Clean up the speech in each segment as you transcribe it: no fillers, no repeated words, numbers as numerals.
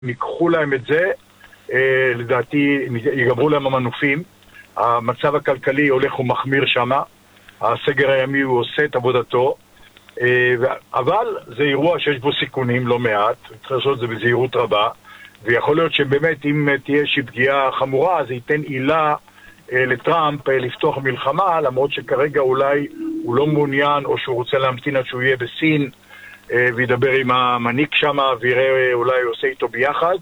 ייקחו להם את זה, לדעתי יגברו להם המנופים. המצב הכלכלי הולך ומחמיר שמה, הסגר הימי הוא עושה את עבודתו, אבל זה אירוע שיש בו סיכונים לא מעט, צריך לעשות את זה בזהירות רבה, ויכול להיות שבאמת אם תהיה איזושהי פגיעה חמורה, זה ייתן עילה לטראמפ לפתוח מלחמה, למרות שכרגע אולי הוא לא מעוניין, או שהוא רוצה להמתין עד שהוא יהיה בסין, וידבר עם המנהיג שם, ויראה אולי הוא עושה איתו ביחד.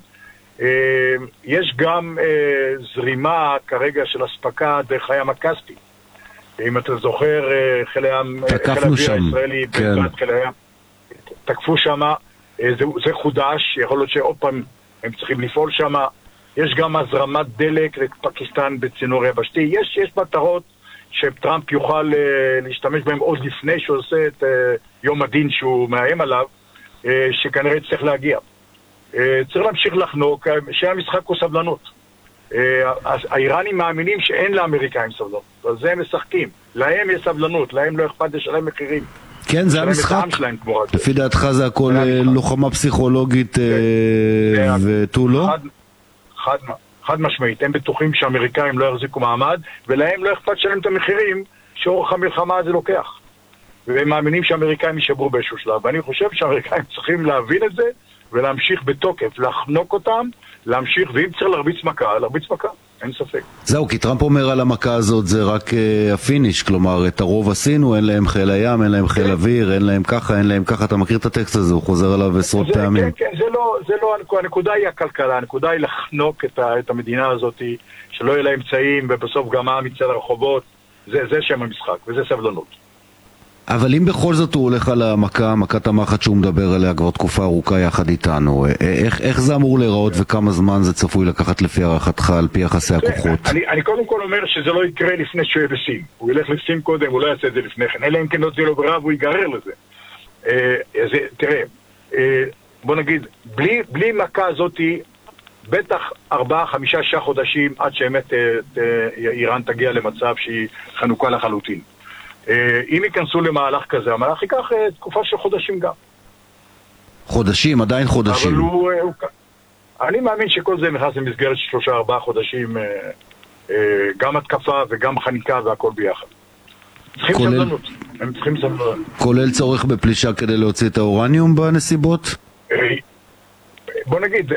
יש גם זרימה כרגע של הספקה דרך הים הכספי. אם אתה זוכר, חיל האוויר הישראלי, חיל הים, תקפו שם, זה חודש, יכול להיות שעוד פעם הם צריכים לפעול שם. יש גם הזרמת דלק לפקיסטן בצינור יבשתי. יש מטרות שטראמפ יוכל להשתמש בהם עוד לפני שהוא עושה את יום הדין שהוא מאיים עליו, שכנראה צריך להגיע. צריך להמשיך לחנוק, שהמשחק הוא סבלנות. האיראנים מאמינים שאין לאמריקאים סבלנות, אז זה הם משחקים. להם יש סבלנות, להם לא אכפת לשלם מחירים. כן, זה המשחק. לפי דעתך זה הכל לוחמה פסיכולוגית ותו לא? חד משמעית. הם בטוחים שהאמריקאים לא יחזיקו מעמד, ולהם לא אכפת לשלם את המחירים שאורך המלחמה הזה לוקח. והם מאמינים שהאמריקאים יישברו באיזשהו שלב. ואני חושב שהאמריקאים צריכים להבין את זה, ולהמשיך בתוקף, לחנוק אותם, להמשיך, ואם צריך להרביץ מכה, אין ספק. זהו, כי טראמפ אומר על המכה הזאת, זה רק הפיניש, כלומר, את הרוב עשינו, אין להם חיל הים, אין להם חיל אוויר, אין להם ככה, אתה מכיר את הטקסט הזה, הוא חוזר עליו עשרות פעמים. כן, זה לא, הנקודה היא הכלכלה, הנקודה היא לחנוק את המדינה הזאת, שלא יהיה לה אמצעים, ובסוף גם העם יצא לרחובות, זה שם המשחק, וזה סבלנות. אבל אם בכל זאת הוא הולך על מכת המחט שהוא מדבר עליה כבר תקופה ארוכה יחד איתנו, איך זה אמור להיראות וכמה זמן זה צפוי לקחת לפי הערכתך על פי יחסי הכוחות? אני קודם כל אומר שזה לא יקרה לפני שהוא יהיה בסין. הוא ילך לסין קודם, הוא לא יעשה את זה לפני כן. אלא אם כן לא תהיה לו ברירה והוא ייגרר לזה. תראה, בוא נגיד, בלי מכה הזאת, בטח 4-5 חודשים עד שאמת איראן תגיע למצב שהיא חנוכה לחלוטין. אם ייכנסו למהלך כזה, המהלך ייקח תקופה של חודשים גם. חודשים, עדיין חודשים. אבל אני מאמין שכל זה נכנס למסגרת של 3-4 חודשים, גם התקפה וגם חניקה והכל ביחד. צריכים סבלנות. הם צריכים סבלנות. כולל צורך בפלישה כדי להוציא את האורניום בנסיבות? בוא נגיד,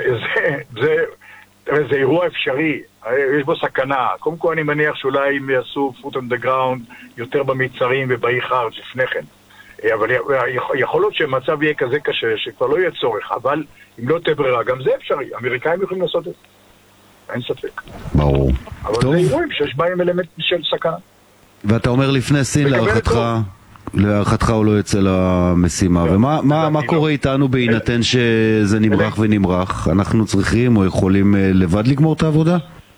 זה אירוע אפשרי, יש בו סכנה. קודם כל אני מניח שאולי הם יעשו foot on the ground יותר במיצרים ובאי חרץ לפני כן. אבל יכול להיות שהמצב יהיה כזה קשה שכבר לא יהיה צורך, אבל אם לא תהיה ברירה, גם זה אפשרי. האמריקאים יכולים לעשות את זה. אין ספק. ברור. אבל זה אירועים שיש בהם אלמנט של סכנה. ואתה אומר לפני סין, להערכתך הוא לא יצא למשימה. ומה קורה איתנו בהינתן שזה נמרח ונמרח? אנחנו צריכים או יכולים לבד לגמור את העבודה?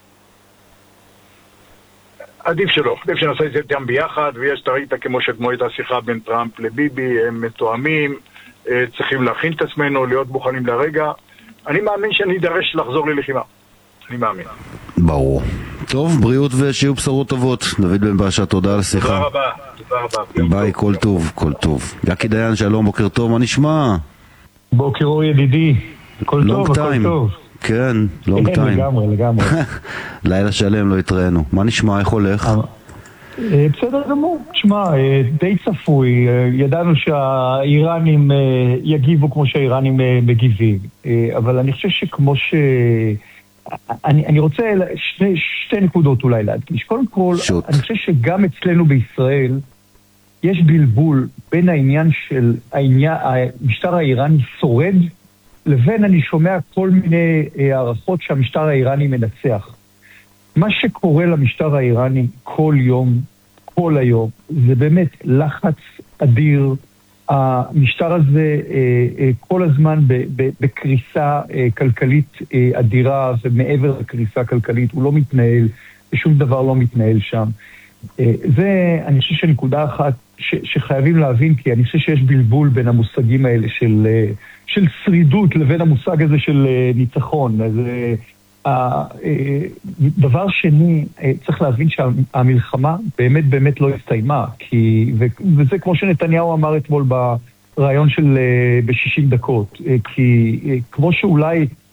עדיף שלא. עדיף שנעשה את זה גם ביחד, ויש תראית כמו הייתה שיחה בין טראמפ לביבי, הם מתואמים, צריכים להכין את עצמנו, להיות מוכנים לרגע. אני מאמין שאני אדרש לחזור ללחימה. אני מאמין. ברור. טוב, בריאות ושיהיו בשורות טובות. דוד בן באשה, תודה על השיחה. תודה רבה. ביי, כל טוב, כל טוב. יקי דיין, שלום, בוקר טוב, מה נשמע? בוקר אור ידידי, הכל טוב, הכל טוב. כן, לונג טיים. לגמרי. לילה שלם לא התראינו. מה נשמע, איך הולך? בסדר גמור, תשמע, די צפוי. ידענו שהאיראנים יגיבו כמו שהאיראנים מגיבים. אבל אני חושב שכמו אני רוצה שתי נקודות אולי להדגיש. קודם כל, אני חושב שגם אצלנו בישראל יש בלבול בין העניין של המשטר האיראני שורד, לבין אני שומע כל מיני הערכות שהמשטר האיראני מנצח. מה שקורה למשטר האיראני כל יום, כל היום, זה באמת לחץ אדיר. המשטר הזה כל הזמן בקריסה כלכלית אדירה, ומעבר לקריסה כלכלית הוא לא מתנהל, ושום דבר לא מתנהל שם. זה, אני חושב שנקודה אחת שחייבים להבין, כי אני חושב שיש בלבול בין המושגים האלה של שרידות לבין המושג הזה של ניצחון. אז דבר שני, צריך להבין שהמלחמה באמת לא הסתיימה, וזה כמו שנתניהו אמר אתמול ברעיון של ב-60 דקות, כי כמו שאולי